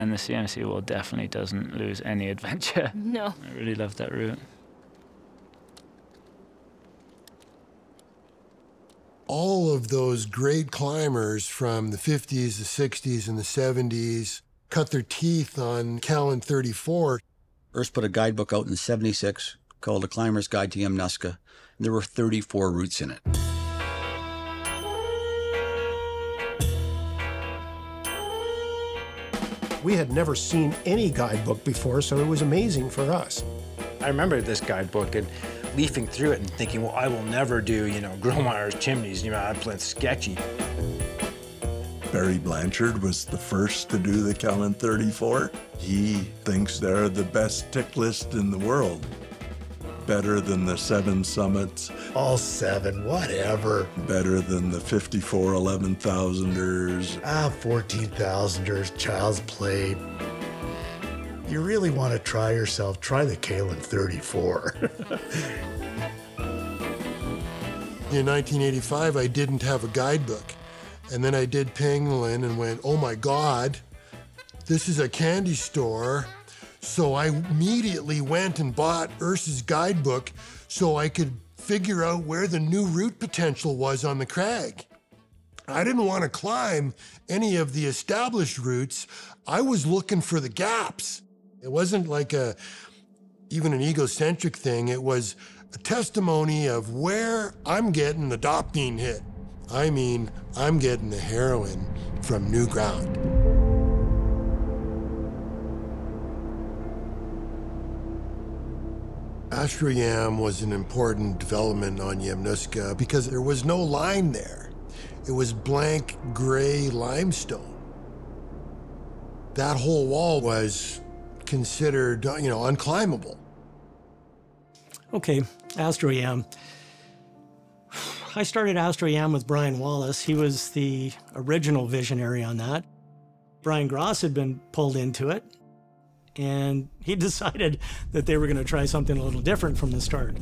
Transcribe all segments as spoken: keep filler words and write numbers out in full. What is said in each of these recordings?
And the C M C wall definitely doesn't lose any adventure. No. I really love that route. All of those great climbers from the fifties, the sixties, and the seventies cut their teeth on Callan thirty-four. Urs put a guidebook out in seventy-six called A Climber's Guide to Yamnuska, and there were thirty-four routes in it. We had never seen any guidebook before, so it was amazing for us. I remember this guidebook and leafing through it and thinking, well, I will never do, you know, Gromeyer's chimneys, you know, that's sketchy. Barry Blanchard was the first to do the Callan thirty-four. He thinks they're the best tick list in the world. Better than the seven summits. All seven, whatever. Better than the fifty-four eleven thousanders. Ah, fourteen thousanders, child's play. You really want to try yourself, try the Callan thirty-four. In nineteen eighty-five, I didn't have a guidebook. And then I did Pangolin and went, oh my God, this is a candy store. So I immediately went and bought Urs's guidebook so I could figure out where the new route potential was on the crag. I didn't want to climb any of the established routes. I was looking for the gaps. It wasn't like a, even an egocentric thing. It was a testimony of where I'm getting the dopamine hit. I mean, I'm getting the heroin from new ground. Astroyam was an important development on Yamnuska because there was no line there. It was blank gray limestone. That whole wall was considered, you know, unclimbable. Okay, Astroyam. I started Astroyam with Brian Wallace. He was the original visionary on that. Brian Gross had been pulled into it, and he decided that they were going to try something a little different from the start.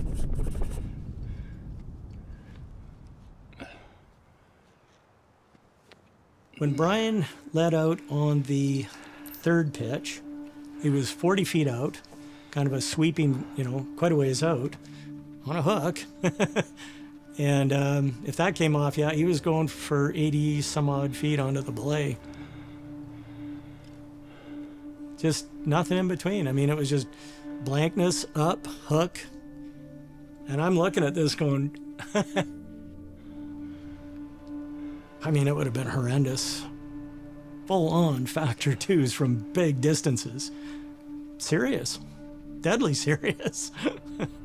When Brian let out on the third pitch, he was forty feet out, kind of a sweeping, you know, quite a ways out, on a hook. And um, if that came off, yeah, he was going for eighty some odd feet onto the belay. Just nothing in between. I mean, it was just blankness, up, hook. And I'm looking at this going, I mean, it would have been horrendous. Full on factor twos from big distances. Serious, deadly serious.